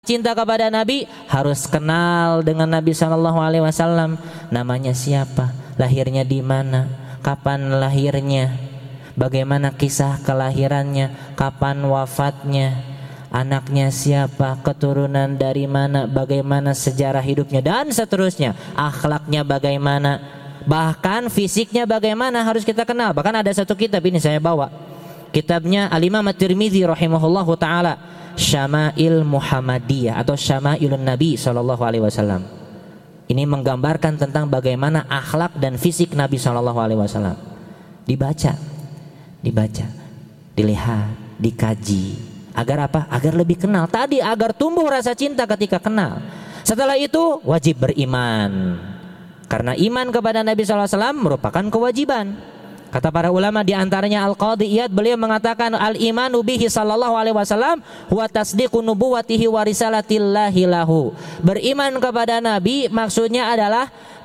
Cinta kepada Nabi harus kenal dengan Nabi Shallallahu Alaihi Wasallam. Namanya siapa, lahirnya di mana, kapan lahirnya, bagaimana kisah kelahirannya, kapan wafatnya, anaknya siapa, keturunan dari mana, bagaimana sejarah hidupnya, dan seterusnya. Akhlaknya bagaimana, bahkan fisiknya bagaimana harus kita kenal. Bahkan ada satu kitab ini saya bawa, kitabnya Al-Imam At-Tirmidzi rahimahullahu taala, Syama'il Muhammadiyah atau Syama'ilun Nabi Sallallahu Alaihi Wasallam. Ini menggambarkan tentang bagaimana akhlak dan fisik Nabi Sallallahu Alaihi Wasallam. Dibaca, dilihat, dikaji. Agar apa? Agar lebih kenal. Tadi agar tumbuh rasa cinta ketika kenal. Setelah itu wajib beriman. Karena iman kepada Nabi Sallallahu Alaihi Wasallam merupakan kewajiban. Kata para ulama di antaranya Al-Qadhi Iyad, beliau mengatakan al-imanu bihi sallallahu alaihi wasallam wa tasdiqu nubuwwatihi wa risalatillahi lahu. Beriman kepada Nabi maksudnya adalah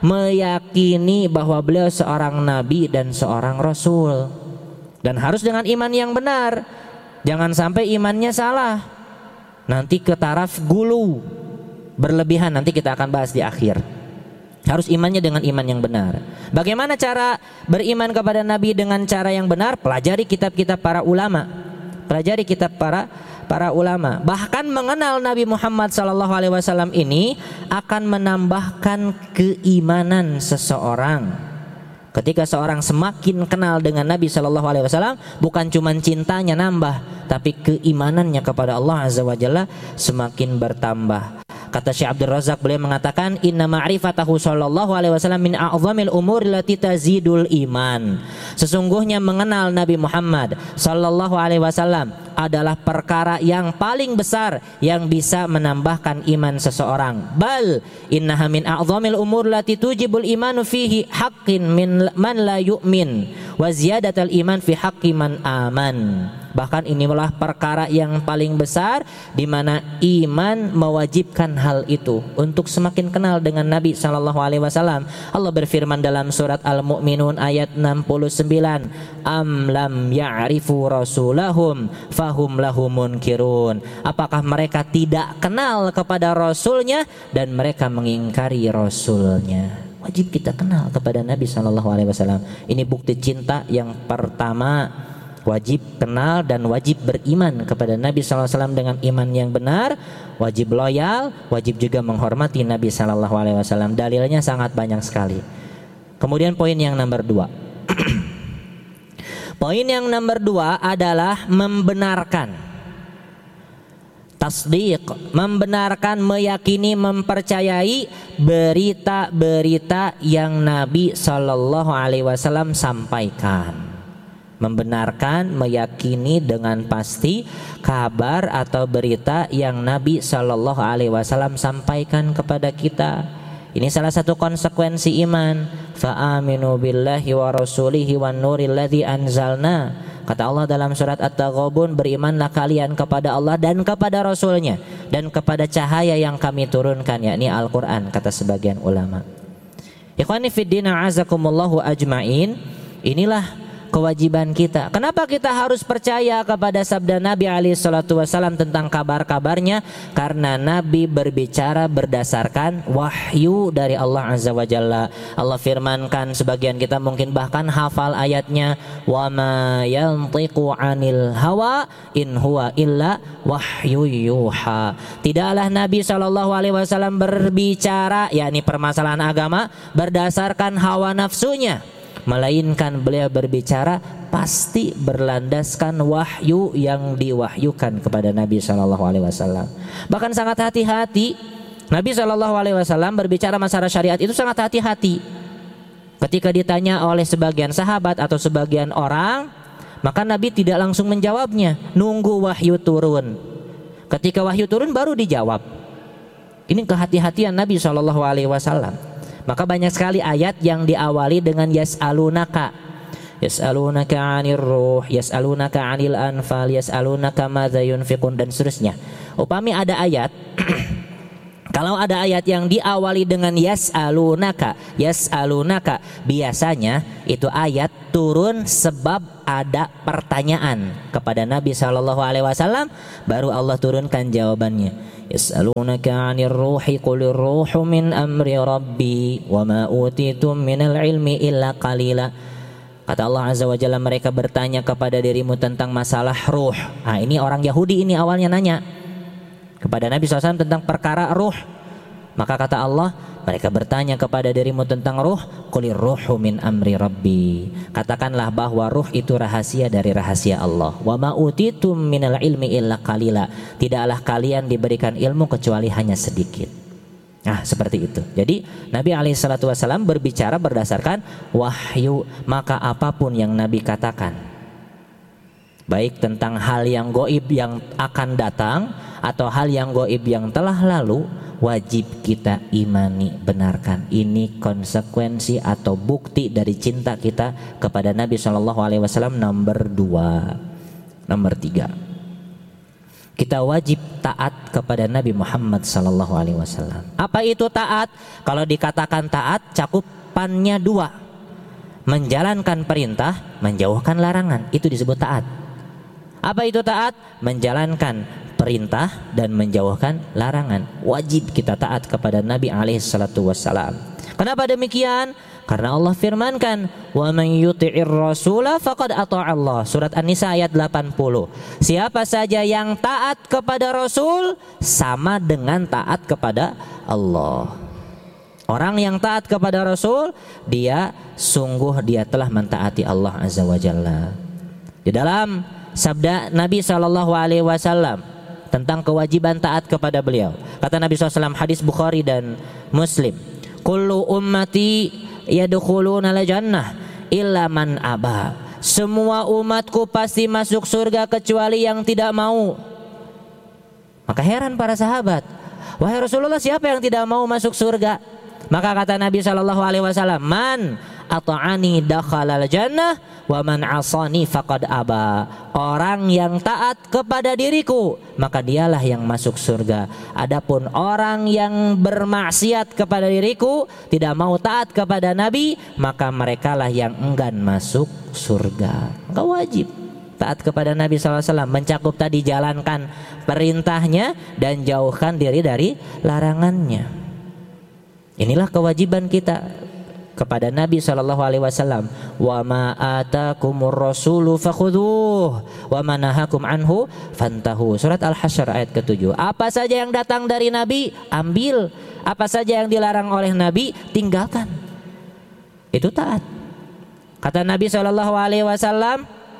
meyakini bahwa beliau seorang nabi dan seorang rasul. Dan harus dengan iman yang benar. Jangan sampai imannya salah. Nanti ke taraf gulu, berlebihan, nanti kita akan bahas di akhir. Harus imannya dengan iman yang benar. Bagaimana cara beriman kepada Nabi dengan cara yang benar? Pelajari kitab-kitab para ulama. Pelajari kitab para ulama. Bahkan mengenal Nabi Muhammad SAW ini akan menambahkan keimanan seseorang. Ketika seorang semakin kenal dengan Nabi SAW, bukan cuma cintanya nambah, tapi keimanannya kepada Allah Azza wa Jalla semakin bertambah. Kata Syekh Abdul Razak, beliau mengatakan inna ma'rifatahu sallallahu alaihi wasallam min a'zamil umuri allati tazidul iman. Sesungguhnya mengenal Nabi Muhammad sallallahu alaihi wasallam adalah perkara yang paling besar yang bisa menambahkan iman seseorang. Bal innaha min a'zamil umuri allati tujibul imanu fihi haqqin min man la yu'min wa ziyadatul iman fi haqqi man aman. Bahkan inilah perkara yang paling besar di mana iman mewajibkan hal itu untuk semakin kenal dengan Nabi sallallahu alaihi wasallam. Allah berfirman dalam surat Al-Mu'minun ayat 69, am lam ya'rifu rasulahum fahum lahu munkirun. Apakah mereka tidak kenal kepada rasulnya dan mereka mengingkari rasulnya? Wajib kita kenal kepada Nabi sallallahu alaihi wasallam. Ini bukti cinta yang pertama. Wajib kenal dan wajib beriman kepada Nabi SAW dengan iman yang benar. Wajib loyal, wajib juga menghormati Nabi SAW. Dalilnya sangat banyak sekali. Kemudian poin yang nomor 2. Poin yang nomor 2 adalah membenarkan. Tasdiq, membenarkan, meyakini, mempercayai berita-berita yang Nabi SAW sampaikan. Membenarkan, meyakini dengan pasti kabar atau berita yang Nabi Shallallahu Alaihi Wasallam sampaikan kepada kita. Ini salah satu konsekuensi iman. Fa'aminu billahi wa rasulihi wan nuril ladzi anzalna. Kata Allah dalam surat At-Taghabun, berimanlah kalian kepada Allah dan kepada Rasulnya dan kepada cahaya yang kami turunkan, yakni Al-Quran, kata sebagian ulama. Ikhwani fiddin a'azakumullahu ajma'in. Inilah kewajiban kita. Kenapa kita harus percaya kepada sabda Nabi SAW tentang kabar-kabarnya? Karena Nabi berbicara berdasarkan wahyu dari Allah Azza wa Jalla. Allah firmankan, sebagian kita mungkin bahkan hafal ayatnya, wa ma yantiqu 'anil hawa in huwa illa wahyu yuha. Tidaklah Nabi SAW berbicara, yakni permasalahan agama, berdasarkan hawa nafsunya, melainkan beliau berbicara pasti berlandaskan wahyu yang diwahyukan kepada Nabi SAW. Bahkan sangat hati-hati. Nabi SAW berbicara masalah syariat itu sangat hati-hati. Ketika ditanya oleh sebagian sahabat atau sebagian orang, maka Nabi tidak langsung menjawabnya, nunggu wahyu turun. Ketika wahyu turun baru dijawab. Ini kehati-hatian Nabi SAW. Maka banyak sekali ayat yang diawali dengan yas'alunaka. Yas'alunaka 'anir ruh, yas'alunaka 'anil anfal, yas'alunaka madza yunfiqun, dan seterusnya. Upami ada ayat kalau ada ayat yang diawali dengan yas'alunaka, biasanya itu ayat turun sebab ada pertanyaan kepada Nabi SAW, baru Allah turunkan jawabannya. Yas'alunaka 'anir ruhi qulir ruhu min amri rabbi wa ma utitum minal ilmi illa qalila. Kata Allah Azza wa Jalla, mereka bertanya kepada dirimu tentang masalah ruh. Ini orang Yahudi ini awalnya nanya kepada Nabi SAW tentang perkara ruh. Maka kata Allah, mereka bertanya kepada dirimu tentang ruh, qulir ruhu min amri rabbi. Katakanlah bahwa ruh itu rahasia dari rahasia Allah. Wa ma utitum minal ilmi illa qalila. Tidaklah kalian diberikan ilmu kecuali hanya sedikit. Seperti itu. Jadi Nabi SAW berbicara berdasarkan wahyu. Maka apapun yang Nabi katakan, baik tentang hal yang gaib yang akan datang atau hal yang gaib yang telah lalu, wajib kita imani, benarkan. Ini konsekuensi atau bukti dari cinta kita kepada Nabi SAW. Nomor 2. Nomor 3, kita wajib taat kepada Nabi Muhammad SAW. Apa itu taat? Kalau dikatakan taat, cakupannya 2. Menjalankan perintah, menjauhkan larangan. Itu disebut taat. Apa itu taat? Menjalankan perintah dan menjauhkan larangan. Wajib kita taat kepada Nabi SAW. Kenapa demikian? Karena Allah firmankan, wa man yuti'ir rasula faqad ata'a Allah. Surat An-Nisa ayat 80. Siapa saja yang taat kepada Rasul sama dengan taat kepada Allah. Orang yang taat kepada Rasul, dia telah mentaati Allah Azza wa Jalla. Di dalam sabda Nabi SAW tentang kewajiban taat kepada beliau, kata Nabi SAW, hadis Bukhari dan Muslim, kullu ummati yadkhuluna al-jannah illa man aba. Semua umatku pasti masuk surga kecuali yang tidak mau. Maka heran para sahabat, wahai Rasulullah, siapa yang tidak mau masuk surga? Maka kata Nabi SAW, man ata'ani dakhalal jannah wa man asani faqad aba. Orang yang taat kepada diriku, maka dialah yang masuk surga. Adapun orang yang bermaksiat kepada diriku, tidak mau taat kepada Nabi, maka merekalah yang enggan masuk surga. Maka wajib taat kepada Nabi SAW, mencakup tadi jalankan perintahnya dan jauhkan diri dari larangannya. Inilah kewajiban kita kepada Nabi SAW. Wa ma atakumur rasulu fakhudhuh wa ma nahakum anhu fantahu. Surat Al-Hasyr ayat ke-7. Apa saja yang datang dari Nabi, ambil. Apa saja yang dilarang oleh Nabi, tinggalkan. Itu taat. Kata Nabi SAW,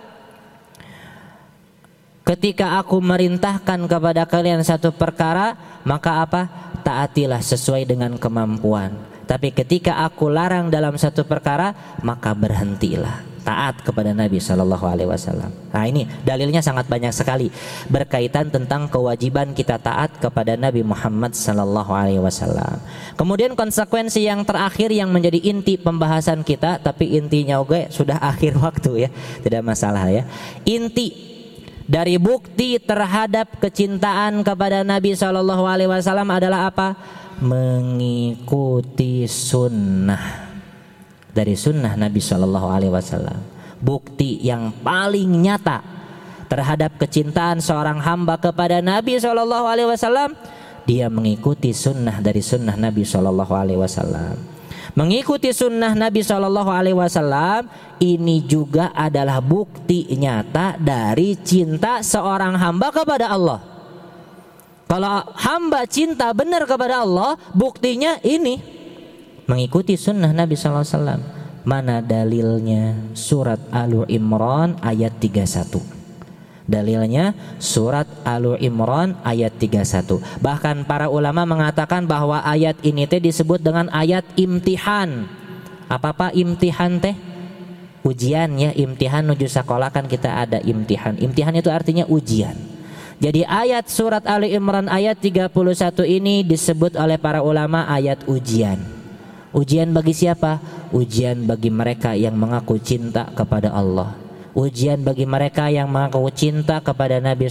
ketika aku merintahkan kepada kalian satu perkara, maka apa? Taatilah sesuai dengan kemampuan. Tapi ketika aku larang dalam satu perkara, maka berhentilah. Taat kepada Nabi SAW. Nah, ini dalilnya sangat banyak sekali berkaitan tentang kewajiban kita taat kepada Nabi Muhammad SAW. Kemudian konsekuensi yang terakhir yang menjadi inti pembahasan kita, tapi intinya oke sudah akhir waktu ya, tidak masalah ya. Inti dari bukti terhadap kecintaan kepada Nabi SAW adalah apa? Mengikuti sunnah. Dari sunnah Nabi SAW. Bukti yang paling nyata terhadap kecintaan seorang hamba kepada Nabi SAW, dia mengikuti sunnah dari sunnah Nabi SAW. Mengikuti sunnah Nabi SAW ini juga adalah bukti nyata dari cinta seorang hamba kepada Allah. Kalau hamba cinta benar kepada Allah, buktinya ini, mengikuti sunnah Nabi SAW. Mana dalilnya? Surat Al-Imran ayat 31. Dalilnya surat Al-Imran ayat 31. Bahkan para ulama mengatakan bahwa ayat ini disebut dengan ayat imtihan. Apa imtihan teh? Ujian ya, imtihan nuju sekolah kan kita ada imtihan. Imtihan itu artinya ujian. Jadi ayat surat Ali Imran ayat 31 ini disebut oleh para ulama ayat ujian. Ujian bagi siapa? Ujian bagi mereka yang mengaku cinta kepada Allah. Ujian bagi mereka yang mengaku cinta kepada Nabi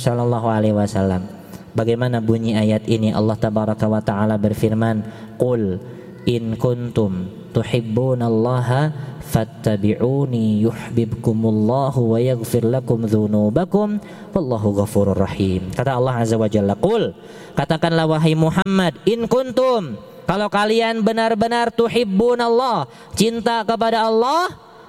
SAW. Bagaimana bunyi ayat ini? Allah tabaraka wa ta'ala berfirman, Qul in kuntum tuhibbunallaha fattabi'uni yuhibbukumullahu wa yaghfir lakum dzunubakum wallahu ghafurur rahim. Kata Allah azza wa jalla, qul, katakanlah wahai Muhammad, in kuntum, kalau kalian benar-benar tuhibbunallah, cinta kepada Allah,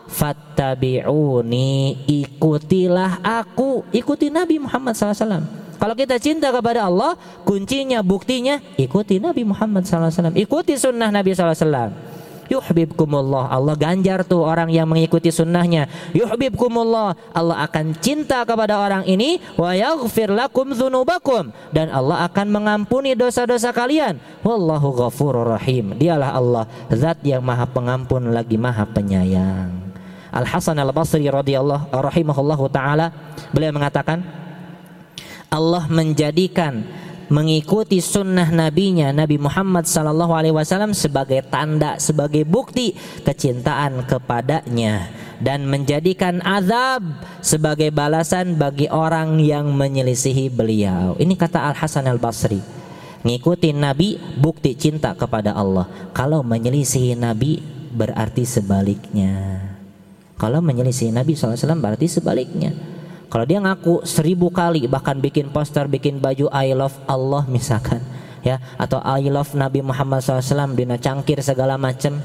fattabi'uni, ikutilah aku, ikuti Nabi Muhammad SAW. Kalau kita cinta kepada Allah, kuncinya, buktinya, ikuti Nabi Muhammad SAW, ikuti sunnah Nabi SAW. Yuhibbukumullah, Allah ganjar tuh orang yang mengikuti sunnahnya. Yuhibbukumullah, Allah akan cinta kepada orang ini. Wa yaghfir lakum dzunubakum, dan Allah akan mengampuni dosa-dosa kalian. Wallahu ghafurur rahim, dialah Allah zat yang maha pengampun lagi maha penyayang. Al Hasan Al Basri radhiyallahu rahimahullahu taala, beliau mengatakan, Allah menjadikan mengikuti sunnah nabinya Nabi Muhammad sallallahu alaihi wasallam sebagai tanda, sebagai bukti kecintaan kepadanya, dan menjadikan azab sebagai balasan bagi orang yang menyelisihi beliau. Ini kata Al Hasan Al Basri. Ngikutin Nabi bukti cinta kepada Allah. Kalau menyelisihi Nabi berarti sebaliknya. Kalau menyelisihi Nabi sallallahu alaihi wasallam berarti sebaliknya. Kalau dia ngaku 1000 kali, bahkan bikin poster, bikin baju I love Allah misalkan, ya, atau I love Nabi Muhammad SAW, dina cangkir segala macam,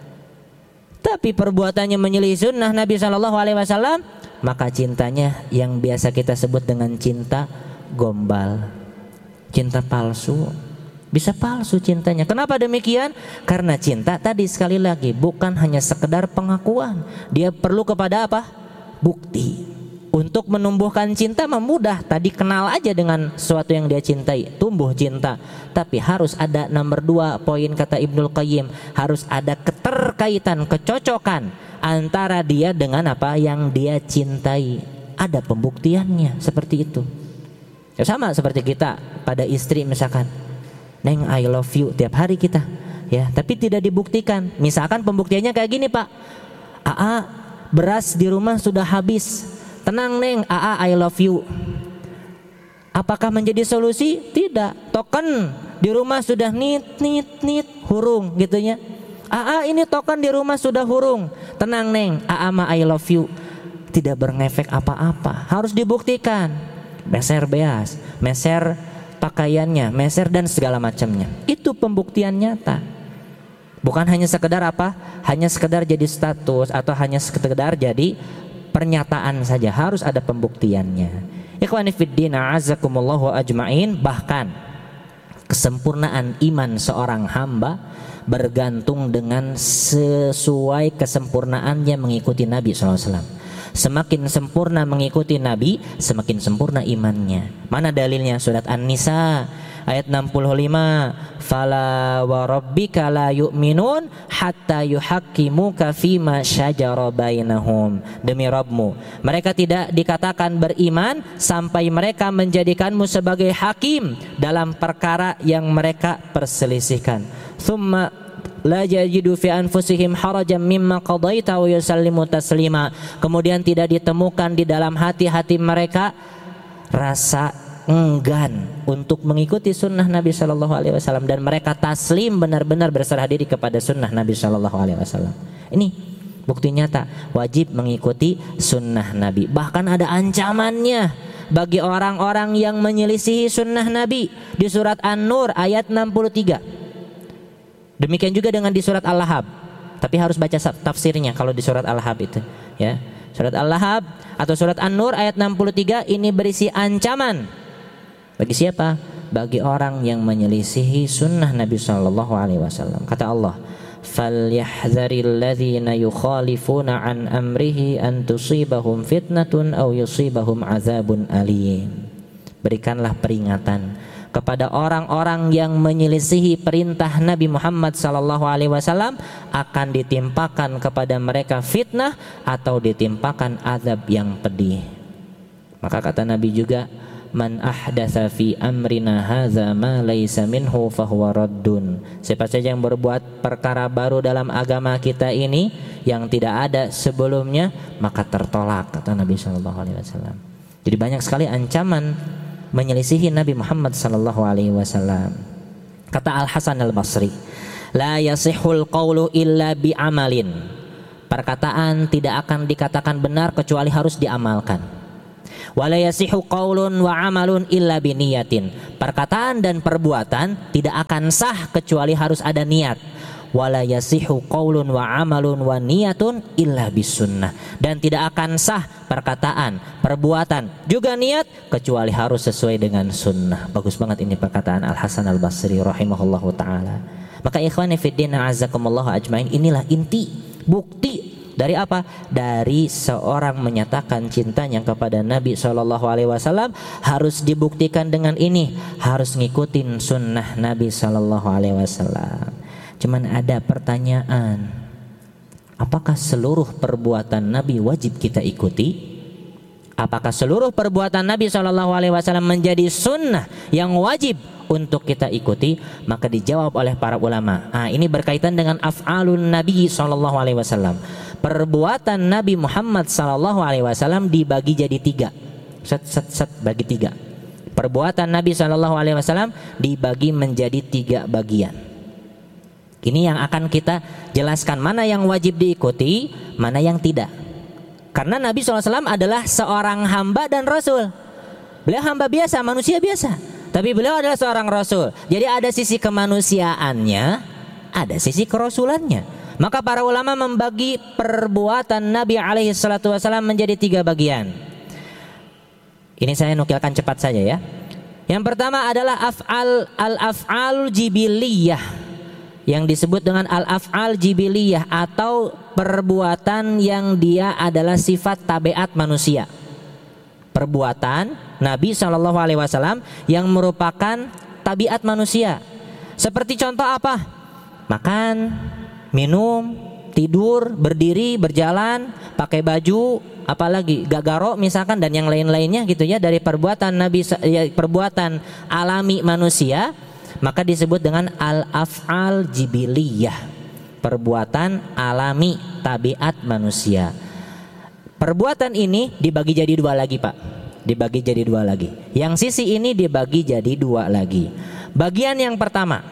tapi perbuatannya menyelisih sunnah Nabi SAW, maka cintanya yang biasa kita sebut dengan cinta gombal, cinta palsu. Bisa palsu cintanya. Kenapa demikian? Karena cinta tadi sekali lagi bukan hanya sekedar pengakuan, dia perlu kepada apa? Bukti. Untuk menumbuhkan cinta mudah, tadi kenal aja dengan sesuatu yang dia cintai, tumbuh cinta. Tapi harus ada nomor 2 poin kata Ibnul Qayyim, harus ada keterkaitan, kecocokan antara dia dengan apa yang dia cintai. Ada pembuktiannya seperti itu. Ya, sama seperti kita pada istri misalkan, Neng I love you tiap hari kita, ya, tapi tidak dibuktikan. Misalkan pembuktiannya kayak gini, Pak, Aa, beras di rumah sudah habis. Tenang Neng, Aa I love you. Apakah menjadi solusi? Tidak. Token di rumah sudah nit hurung gitunya. Aa ini token di rumah sudah hurung. Tenang Neng, Aa mah I love you. Tidak berngefek apa-apa. Harus dibuktikan. Meser beas, meser pakaiannya, meser dan segala macamnya. Itu pembuktian nyata. Bukan hanya sekedar apa? Hanya sekedar jadi status atau hanya sekedar jadi pernyataan saja, harus ada pembuktiannya. Ikhwani fiddin, a'azzakumullahu ajma'in. Bahkan kesempurnaan iman seorang hamba bergantung dengan sesuai kesempurnaannya mengikuti Nabi SAW. Semakin sempurna mengikuti Nabi, semakin sempurna imannya. Mana dalilnya? Surat An-Nisa ayat 65, fala wa rabbika la yu'minun hatta yuhaqqimuka fima syajara bainahum. Demi Rabbmu, mereka tidak dikatakan beriman sampai mereka menjadikanmu sebagai hakim dalam perkara yang mereka perselisihkan. Thumma la yajidu fi anfusihim harajan mimma qadaita wa yusallimu taslima. Kemudian tidak ditemukan di dalam hati-hati mereka rasa enggan untuk mengikuti sunnah Nabi Shallallahu Alaihi Wasallam, dan mereka taslim, benar-benar berserah diri kepada sunnah Nabi Shallallahu Alaihi Wasallam. Ini bukti nyata wajib mengikuti sunnah Nabi. Bahkan ada ancamannya bagi orang-orang yang menyelisihi sunnah Nabi di surat An-Nur ayat 63. Demikian juga dengan di surat Al-Lahab. Tapi harus baca tafsirnya kalau di surat Al-Lahab itu, ya. Surat Al-Lahab atau surat An-Nur ayat 63 ini berisi ancaman. Bagi siapa? Bagi orang yang menyelisihi sunnah Nabi Sallallahu Alaihi Wasallam. Kata Allah, "Falyahzaril ladzina yukhalifuna an amrihi an tusibahum fitnatun aw yusibahum azabun alim." Berikanlah peringatan kepada orang-orang yang menyelisihi perintah Nabi Muhammad Sallallahu Alaihi Wasallam, akan ditimpakan kepada mereka fitnah atau ditimpakan azab yang pedih. Maka kata Nabi juga, man ahdatsa fi amrina hadza ma laisa minhu fahuwa raddun. Siapa saja yang berbuat perkara baru dalam agama kita ini yang tidak ada sebelumnya, maka tertolak, kata Nabi sallallahu alaihi wasallam. Jadi banyak sekali ancaman menyelisihi Nabi Muhammad sallallahu alaihi wasallam. Kata Al Hasan Al Basri, La yasihul qawlu illa bi'amalin. Perkataan tidak akan dikatakan benar kecuali harus diamalkan. Wala yasihu qaulun wa amalun illa biniyatin. Perkataan dan perbuatan tidak akan sah kecuali harus ada niat. Wala yasihu qaulun wa amalun wa niyatun illa bisunnah. Dan tidak akan sah perkataan, perbuatan, juga niat kecuali harus sesuai dengan sunnah. Bagus banget ini perkataan Al-Hasan Al-Basri rahimahullahu ta'ala. Maka ikhwani fiddin a'azakumullah ajmain, inilah inti, bukti dari apa? Dari seorang menyatakan cintanya kepada Nabi SAW harus dibuktikan dengan ini, harus ngikutin sunnah Nabi SAW. Cuman ada pertanyaan, apakah seluruh perbuatan Nabi wajib kita ikuti? Apakah seluruh perbuatan Nabi SAW menjadi sunnah yang wajib untuk kita ikuti? Maka dijawab oleh para ulama. Ini berkaitan dengan af'alun Nabi SAW. Perbuatan Nabi Muhammad SAW dibagi jadi 3. Bagi 3. Perbuatan Nabi SAW dibagi menjadi 3 bagian. Ini yang akan kita jelaskan, mana yang wajib diikuti, mana yang tidak. Karena Nabi SAW adalah seorang hamba dan rasul. Beliau hamba biasa, manusia biasa, tapi beliau adalah seorang rasul. Jadi ada sisi kemanusiaannya, ada sisi kerasulannya. Maka para ulama membagi perbuatan Nabi SAW menjadi 3 bagian. Ini saya nukilkan cepat saja ya. Yang pertama adalah al-af'al jibiliyah, yang disebut dengan al-af'al jibiliyah, atau perbuatan yang dia adalah sifat tabiat manusia. Perbuatan Nabi SAW yang merupakan tabiat manusia. Seperti contoh apa? Makan, minum, tidur, berdiri, berjalan, pakai baju, apalagi gagaro misalkan, dan yang lain-lainnya gitu ya, dari perbuatan Nabi, perbuatan alami manusia, maka disebut dengan al-af'al jibiliyah, perbuatan alami tabiat manusia. Perbuatan ini dibagi jadi 2 lagi, Pak. Dibagi jadi 2 lagi. Yang sisi ini dibagi jadi 2 lagi. Bagian yang pertama,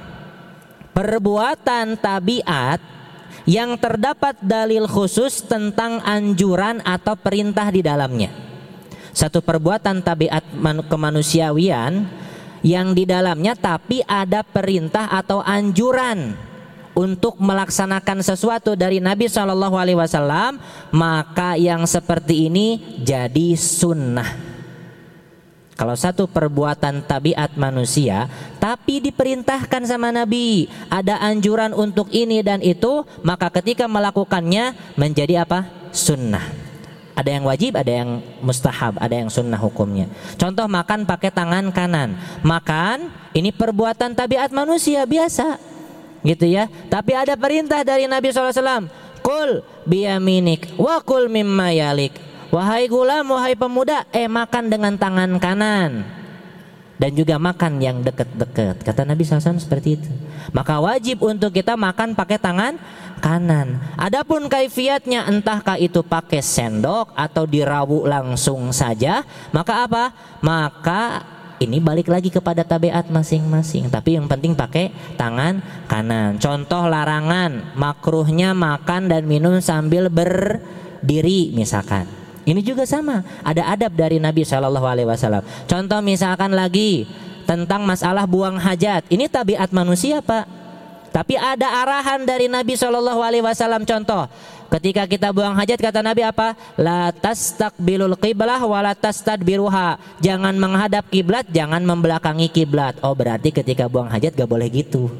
perbuatan tabiat yang terdapat dalil khusus tentang anjuran atau perintah di dalamnya. Satu perbuatan tabiat kemanusiawian yang di dalamnya tapi ada perintah atau anjuran untuk melaksanakan sesuatu dari Nabi SAW, maka yang seperti ini jadi sunnah. Kalau satu perbuatan tabiat manusia tapi diperintahkan sama Nabi, ada anjuran untuk ini dan itu, maka ketika melakukannya menjadi apa? Sunnah. Ada yang wajib, ada yang mustahab, ada yang sunnah hukumnya. Contoh makan pakai tangan kanan. Makan ini perbuatan tabiat manusia biasa, gitu ya. Tapi ada perintah dari Nabi SAW. Kul biyaminik wa kul mimma yalik. Wahai gulam, wahai pemuda, makan dengan tangan kanan, dan juga makan yang dekat-dekat. Kata Nabi SAW seperti itu. Maka wajib untuk kita makan pakai tangan kanan. Adapun kaifiatnya, entahkah itu pakai sendok atau dirawuk langsung saja, maka apa? Maka ini balik lagi kepada tabiat masing-masing. Tapi yang penting pakai tangan kanan. Contoh larangan, makruhnya makan dan minum sambil berdiri misalkan. Ini juga sama, ada adab dari Nabi SAW. Contoh misalkan lagi tentang masalah buang hajat. Ini tabiat manusia, Pak. Tapi ada arahan dari Nabi SAW. Contoh, ketika kita buang hajat kata Nabi apa? La tastaqbilul qiblah wa la tastadbiruha. Jangan menghadap kiblat, jangan membelakangi kiblat. Oh, berarti ketika buang hajat gak boleh gitu.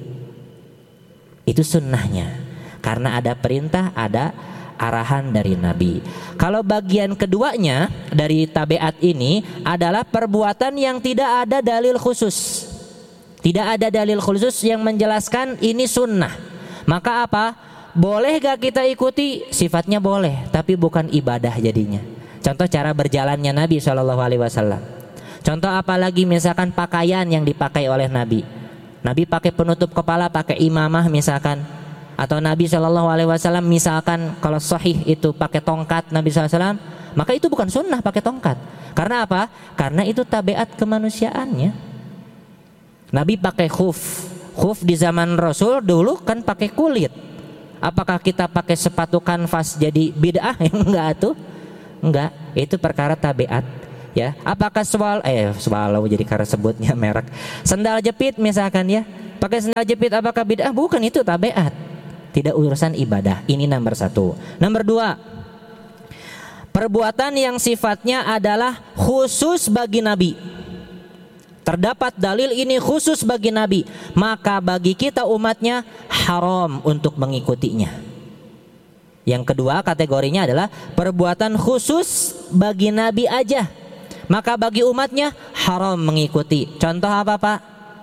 Itu sunnahnya. Karena ada perintah, ada arahan dari Nabi. Kalau bagian keduanya dari tabiat ini adalah perbuatan yang tidak ada dalil khusus. Tidak ada dalil khusus yang menjelaskan ini sunnah. Maka apa? Boleh gak kita ikuti? Sifatnya boleh, tapi bukan ibadah jadinya. Contoh cara berjalannya Nabi SAW. Contoh apalagi misalkan pakaian yang dipakai oleh Nabi. Nabi pakai penutup kepala, pakai imamah misalkan. Atau Nabi SAW misalkan kalau sahih itu pakai tongkat Nabi SAW, maka itu bukan sunnah pakai tongkat. Karena apa? Karena itu tabiat kemanusiaannya. Nabi pakai khuf. Khuf di zaman Rasul dulu kan pakai kulit. Apakah kita pakai sepatu kanvas jadi bid'ah? Enggak tuh. Enggak, itu perkara tabiat. Ya, apakah swallow jadi karena sebutnya merek. Sendal jepit misalkan ya. Pakai sendal jepit apakah bid'ah? Bukan, itu tabiat. Tidak urusan ibadah. Ini nomor 1. Nomor 2, perbuatan yang sifatnya adalah khusus bagi Nabi. Terdapat dalil ini khusus bagi Nabi, maka bagi kita umatnya haram untuk mengikutinya. Yang kedua kategorinya adalah perbuatan khusus bagi Nabi aja, maka bagi umatnya haram mengikuti. Contoh apa, Pak?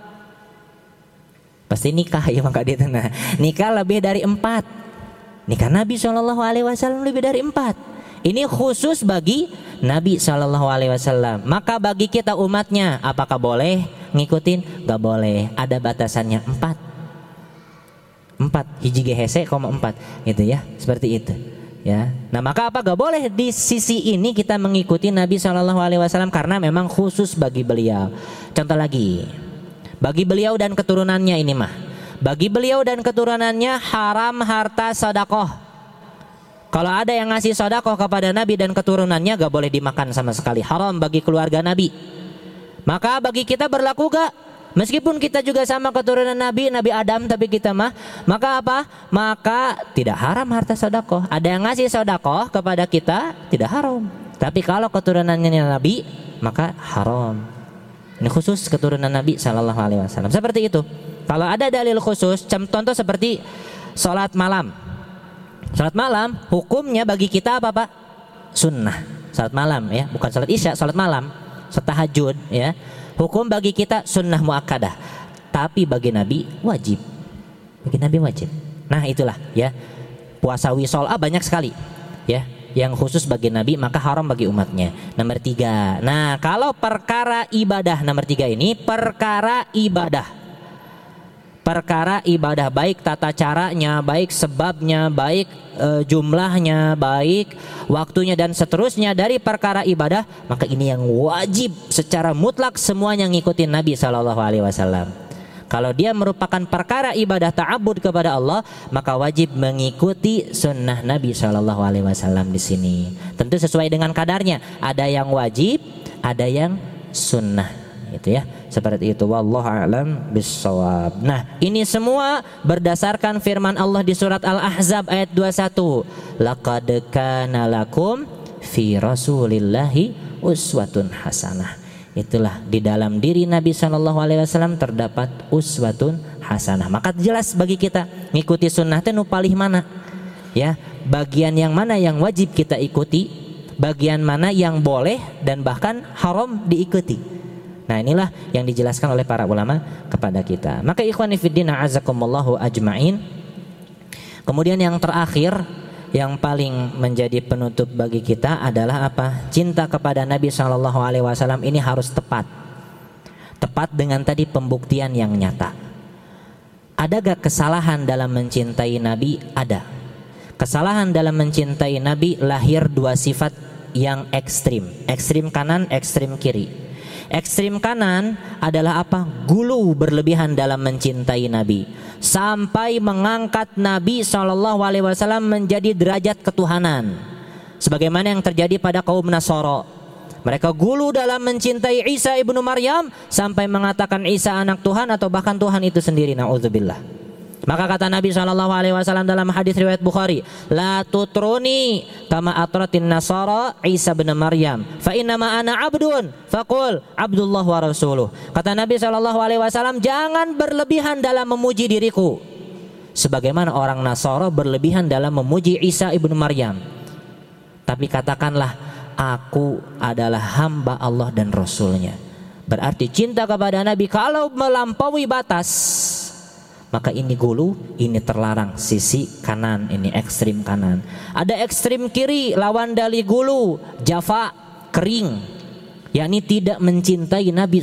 Pasti nikah ya, maka dia tenang. Nikah lebih dari 4. Nikah Nabi SAW lebih dari 4. Ini khusus bagi Nabi SAW. Maka bagi kita umatnya, apakah boleh ngikutin? Gak boleh. Ada batasannya 4. Hiji gehese, 4 gitu ya. Seperti itu ya. Nah maka apa? Gak boleh di sisi ini kita mengikuti Nabi SAW karena memang khusus bagi beliau. Contoh lagi, bagi beliau dan keturunannya ini mah, bagi beliau dan keturunannya haram harta sedekah. Kalau ada yang ngasih sedekah kepada Nabi dan keturunannya, gak boleh dimakan sama sekali. Haram bagi keluarga Nabi. Maka bagi kita berlaku gak? Meskipun kita juga sama keturunan Nabi Adam, tapi kita maka apa? Maka tidak haram harta sedekah. Ada yang ngasih sedekah kepada kita, tidak haram. Tapi kalau keturunannya Nabi, maka haram. Ini khusus keturunan Nabi SAW. Seperti itu. Kalau ada dalil khusus, contoh seperti sholat malam. Sholat malam hukumnya bagi kita apa, Pak? Sunnah. Sholat malam ya, bukan sholat isya, sholat malam, sholat tahajud ya. Hukum bagi kita sunnah muakkadah. Tapi bagi Nabi wajib. Bagi Nabi wajib. Nah itulah ya. Puasa wisol banyak sekali ya. Yang khusus bagi Nabi maka haram bagi umatnya. Nomor 3. Nah kalau perkara ibadah, nomor 3 ini perkara ibadah. Perkara ibadah, baik tata caranya, baik sebabnya, baik jumlahnya, baik waktunya dan seterusnya dari perkara ibadah, maka ini yang wajib secara mutlak semuanya ngikutin Nabi SAW. Kalau dia merupakan perkara ibadah ta'abbud kepada Allah, maka wajib mengikuti sunnah Nabi SAW di sini. Tentu sesuai dengan kadarnya. Ada yang wajib, ada yang sunnah, gitu ya. Seperti itu. Wallahu a'lam bissawab. Nah, ini semua berdasarkan firman Allah di surat Al-Ahzab ayat 21. Laqad kana lakum fi Rasulillahi uswatun hasanah. Itulah di dalam diri Nabi SAW terdapat uswatun hasanah. Maka jelas bagi kita ngikuti sunnah itu palih mana ya, bagian yang mana yang wajib kita ikuti, bagian mana yang boleh dan bahkan haram diikuti. Nah inilah yang dijelaskan oleh para ulama kepada kita. Maka ikhwani fiddin a'azakumullahu ajma'in. Kemudian yang terakhir, yang paling menjadi penutup bagi kita adalah apa? Cinta kepada Nabi SAW ini harus tepat. Tepat dengan tadi pembuktian yang nyata. Ada gak kesalahan dalam mencintai Nabi? Ada. Kesalahan dalam mencintai Nabi lahir 2 sifat yang ekstrim. Ekstrim kanan, ekstrim kiri. Ekstrim kanan adalah apa? Gulu berlebihan dalam mencintai Nabi, sampai mengangkat Nabi SAW menjadi derajat ketuhanan, sebagaimana yang terjadi pada kaum Nasara. Mereka gulu dalam mencintai Isa ibnu Maryam sampai mengatakan Isa anak Tuhan atau bahkan Tuhan itu sendiri. Na'udzubillah. Maka kata Nabi SAW dalam hadis riwayat Bukhari, la tutruni kama atratin Nasara Isa bin Maryam, fa innama ana abdun faqul abdullah wa rasuluh. Kata Nabi SAW, jangan berlebihan dalam memuji diriku sebagaimana orang Nasara berlebihan dalam memuji Isa ibnu Maryam, tapi katakanlah aku adalah hamba Allah dan Rasulnya. Berarti cinta kepada Nabi kalau melampaui batas, maka ini gulu, ini terlarang. Sisi kanan, ini ekstrim kanan. Ada ekstrim kiri, lawan dari gulu, jafa, kering, yakni tidak mencintai Nabi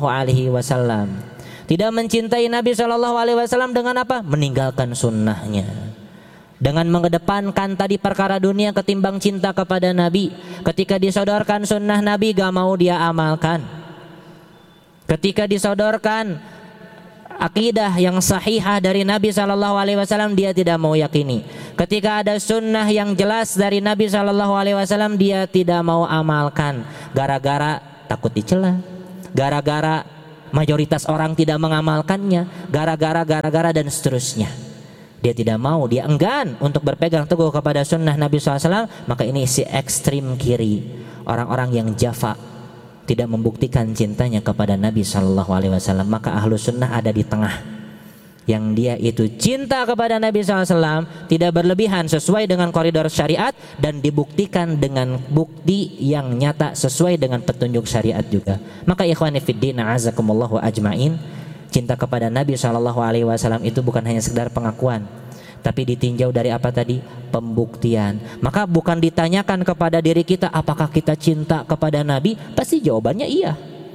SAW. Tidak mencintai Nabi SAW dengan apa? Meninggalkan sunnahnya, dengan mengedepankan tadi perkara dunia ketimbang cinta kepada Nabi. Ketika disodorkan sunnah Nabi gak mau dia amalkan. Ketika disodorkan akidah yang sahihah dari Nabi SAW dia tidak mau yakini. Ketika ada sunnah yang jelas dari Nabi SAW dia tidak mau amalkan. Gara-gara takut dicela, gara-gara mayoritas orang tidak mengamalkannya, gara-gara dan seterusnya. Dia tidak mau, dia enggan untuk berpegang teguh kepada sunnah Nabi SAW. Maka ini si ekstrim kiri, orang-orang yang jafa, tidak membuktikan cintanya kepada Nabi SAW. Maka ahlu sunnah ada di tengah, yang dia itu cinta kepada Nabi SAW, tidak berlebihan sesuai dengan koridor syariat, dan dibuktikan dengan bukti yang nyata sesuai dengan petunjuk syariat juga. Maka ikhwani fiddin a'azakumullah wa ajma'in, cinta kepada Nabi SAW itu bukan hanya sekedar pengakuan, tapi ditinjau dari apa tadi? Pembuktian. Maka bukan ditanyakan kepada diri kita apakah kita cinta kepada Nabi, pasti jawabannya iya.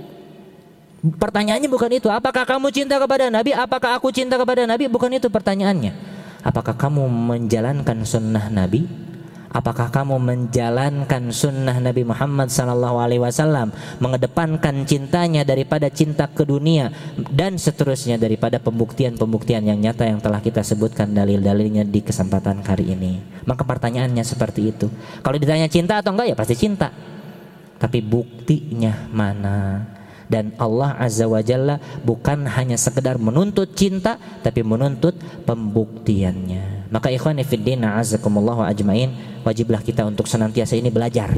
Pertanyaannya bukan itu, apakah kamu cinta kepada Nabi, apakah aku cinta kepada Nabi, bukan itu pertanyaannya. Apakah kamu menjalankan sunnah Nabi? Apakah kamu menjalankan sunnah Nabi Muhammad SAW, mengedepankan cintanya daripada cinta ke dunia, dan seterusnya daripada pembuktian-pembuktian yang nyata yang telah kita sebutkan dalil-dalilnya di kesempatan kali ini. Maka pertanyaannya seperti itu. Kalau ditanya cinta atau enggak, ya pasti cinta, tapi buktinya mana? Dan Allah Azza wa Jalla bukan hanya sekedar menuntut cinta, tapi menuntut pembuktiannya. Maka ikhwani fiddin a'azakumullah wa ajmain, wajiblah kita untuk senantiasa ini belajar,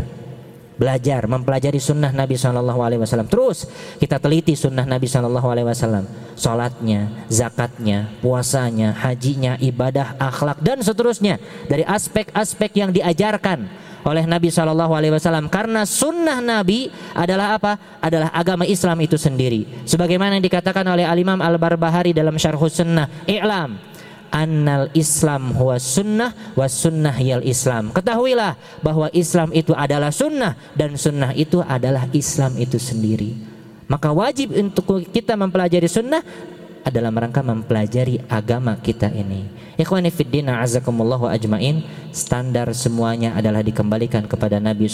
mempelajari sunnah Nabi SAW. Terus kita teliti sunnah Nabi SAW, salatnya, zakatnya, puasanya, hajinya, ibadah, akhlak, dan seterusnya, dari aspek-aspek yang diajarkan oleh Nabi SAW. Karena sunnah Nabi adalah apa? Adalah agama Islam itu sendiri. Sebagaimana yang dikatakan oleh Al-Imam Al-Barbahari dalam Syarhus Sunnah, i'lam annal Islam huwa sunnah wa sunnah yal Islam. Ketahuilah bahwa Islam itu adalah sunnah, dan sunnah itu adalah Islam itu sendiri. Maka wajib untuk kita mempelajari sunnah adalah rangka mempelajari agama kita ini. Ikhwani fiddin a'azakumullah wa ajmain, standar semuanya adalah dikembalikan kepada Nabi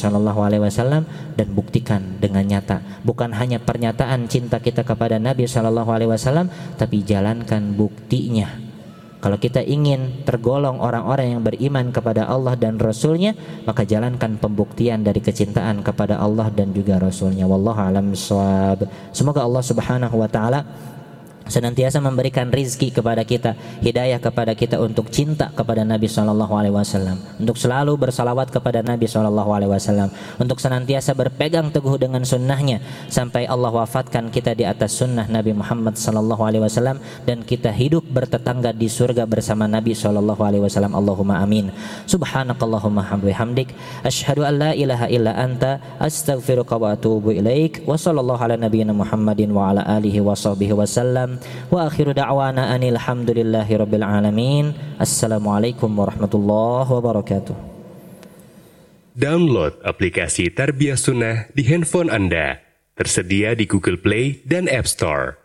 SAW dan buktikan dengan nyata. Bukan hanya pernyataan cinta kita kepada Nabi SAW, tapi jalankan buktinya. Kalau kita ingin tergolong orang-orang yang beriman kepada Allah dan Rasulnya, maka jalankan pembuktian dari kecintaan kepada Allah dan juga Rasulnya. Wallahu a'lam bishawab. Semoga Allah Subhanahu wa ta'ala senantiasa memberikan rizki kepada kita, hidayah kepada kita untuk cinta kepada Nabi SAW, untuk selalu bersalawat kepada Nabi SAW, untuk senantiasa berpegang teguh dengan sunnahnya sampai Allah wafatkan kita di atas sunnah Nabi Muhammad SAW, dan kita hidup bertetangga di surga bersama Nabi SAW. Allahumma amin. Subhanakallahumma hamdik, asyhadu an la ilaha illa anta, astaghfiruka wa atubu ilaik. Wa sallallahu ala nabiyyina Muhammadin wa ala alihi wa sahbihi wasallam. Wa akhiru da'wana anil hamdulillahi rabbil alamin. Assalamualaikum warahmatullahi wabarakatuh. Download aplikasi Tarbiyah Sunnah di handphone Anda. Tersedia di Google Play dan App Store.